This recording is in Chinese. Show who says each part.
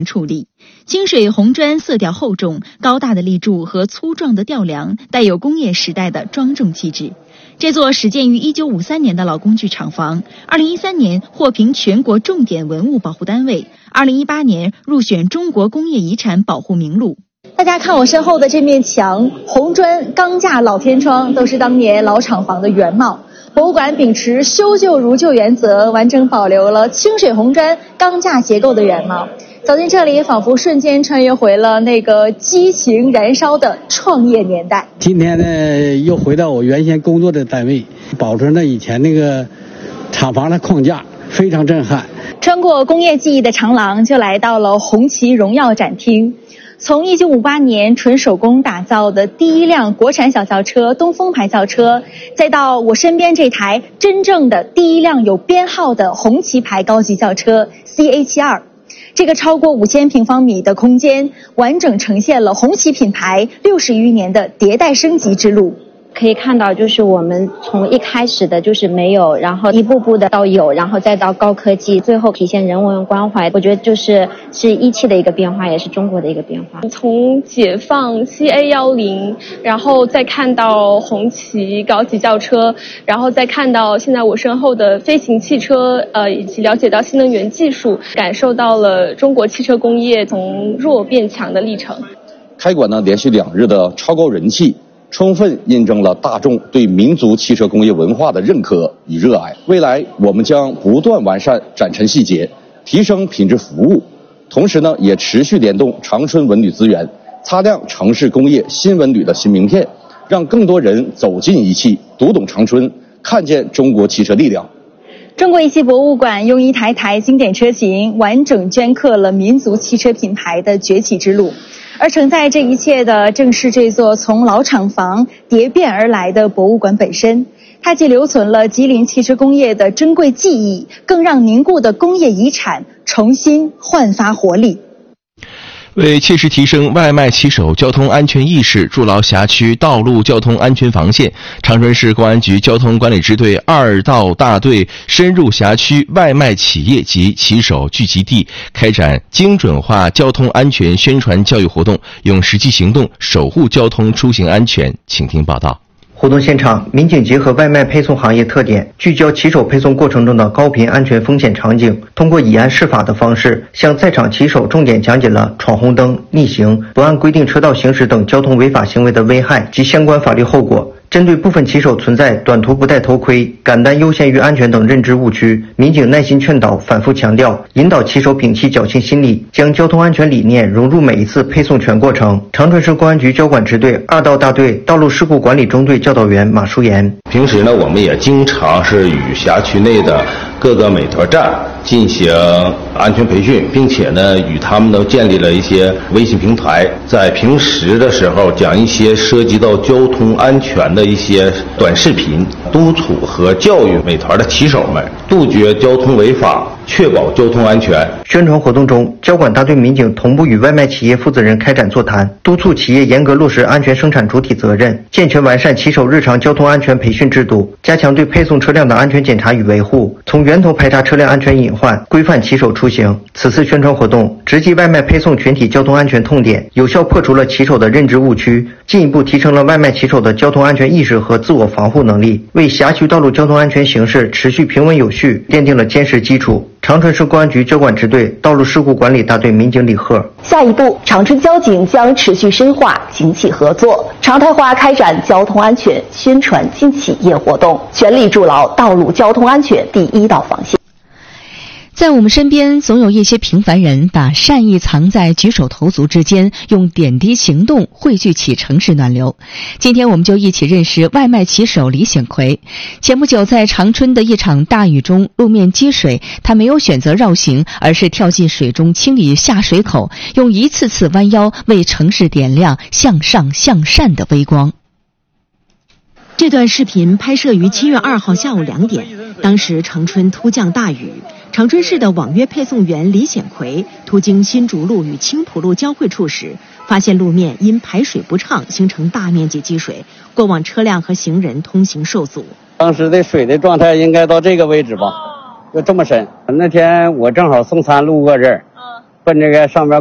Speaker 1: 处理。清水红砖色调厚重，高大的立柱和粗壮的吊梁带有工业时代的庄重气质。这座始建于1953年的老工具厂房，2013年获评全国重点文物保护单位，2018年入选中国工业遗产保护名录。
Speaker 2: 大家看我身后的这面墙，红砖、钢架、老天窗都是当年老厂房的原貌。博物馆秉持修旧如旧原则，完整保留了清水红砖钢架结构的原貌。走进这里，仿佛瞬间穿越回了那个激情燃烧的创业年代。
Speaker 3: 今天呢，又回到我原先工作的单位，保存了以前那个厂房的框架，非常震撼。
Speaker 2: 穿过工业记忆的长廊，就来到了红旗荣耀展厅。从1958年纯手工打造的第一辆国产小轿车东风牌轿车，再到我身边这台真正的第一辆有编号的红旗牌高级轿车 CA72， 这个超过5000平方米的空间，完整呈现了红旗品牌60余年的迭代升级之路。
Speaker 4: 可以看到，就是我们从一开始的就是没有，然后一步步的到有，然后再到高科技，最后体现人文关怀。我觉得是一汽的一个变化，也是中国的一个变化。
Speaker 5: 从解放 CA10，然后再看到红旗高级轿车，然后再看到现在我身后的飞行汽车，以及了解到新能源技术，感受到了中国汽车工业从弱变强的历程。
Speaker 6: 开馆呢，连续2日的超高人气，充分印证了大众对民族汽车工业文化的认可与热爱。未来我们将不断完善展陈细节，提升品质服务，同时呢，也持续联动长春文旅资源，擦亮城市工业新文旅的新名片，让更多人走进一汽，读懂长春，看见中国汽车力量。
Speaker 2: 中国一汽博物馆用一台台经典车型，完整镌刻了民族汽车品牌的崛起之路。而承载这一切的，正是这座从老厂房蝶变而来的博物馆本身。它既留存了吉林汽车工业的珍贵记忆，更让凝固的工业遗产重新焕发活力。
Speaker 7: 为切实提升外卖骑手交通安全意识，筑牢辖区道路交通安全防线，长春市公安局交通管理支队2道大队深入辖区外卖企业及骑手聚集地，开展精准化交通安全宣传教育活动，用实际行动守护交通出行安全。请听报道。
Speaker 8: 活动现场，民警结合外卖配送行业特点，聚焦骑手配送过程中的高频安全风险场景，通过以案释法的方式，向在场骑手重点讲解了闯红灯、逆行、不按规定车道行驶等交通违法行为的危害及相关法律后果。针对部分骑手存在短途不戴头盔、赶单优先于安全等认知误区，民警耐心劝导，反复强调，引导骑手摒弃侥幸心理，将交通安全理念融入每一次配送全过程。长春市公安局交管支队2道大队道路事故管理中队教导员马淑妍：
Speaker 9: 平时呢，我们也经常是与辖区内的各个美团站进行安全培训，并且呢，与他们都建立了一些微信平台，在平时的时候讲一些涉及到交通安全的一些短视频，督促和教育美团的骑手们杜绝交通违法，确保交通安全。
Speaker 8: 宣传活动中，交管大队民警同步与外卖企业负责人开展座谈，督促企业严格落实安全生产主体责任，健全完善骑手日常交通安全培训制度，加强对配送车辆的安全检查与维护，从源头排查车辆安全隐患，规范骑手出行。此次宣传活动直击外卖配送群体交通安全痛点，有效破除了骑手的认知误区，进一步提升了外卖骑手的交通安全意识和自我防护能力，为辖区道路交通安全形势持续平稳有序奠定了坚实基础。长春市公安局交管支队道路事故管理大队民警李贺：
Speaker 10: 下一步，长春交警将持续深化警企合作，常态化开展交通安全宣传进企业活动，全力筑牢道路交通安全第1道防线。
Speaker 1: 在我们身边，总有一些平凡人把善意藏在举手投足之间，用点滴行动汇聚起城市暖流。今天我们就一起认识外卖骑手李显奎。前不久在长春的一场大雨中，路面积水，他没有选择绕行，而是跳进水中清理下水口，用一次次弯腰为城市点亮向上向善的微光。这段视频拍摄于7月2号下午2点，当时长春突降大雨。长春市的网约配送员李显奎途经新竹路与青浦路交汇处时，发现路面因排水不畅形成大面积积水，过往车辆和行人通行受阻。
Speaker 3: 当时的水的状态应该到这个位置吧，就这么深。那天我正好送餐路过这儿， 奔这个上边